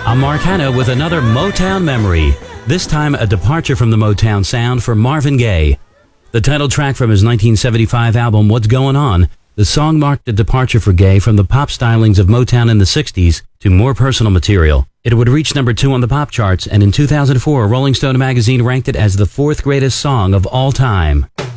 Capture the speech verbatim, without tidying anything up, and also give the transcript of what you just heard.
I'm Mark Hanna with another Motown memory. This time a departure from the Motown sound for Marvin Gaye. The title track from his nineteen seventy-five album, What's Going On, the song marked a departure for Gaye from the pop stylings of Motown in the sixties to more personal material. It would reach number two on the pop charts, and in two thousand four, Rolling Stone magazine ranked it as the fourth greatest song of all time.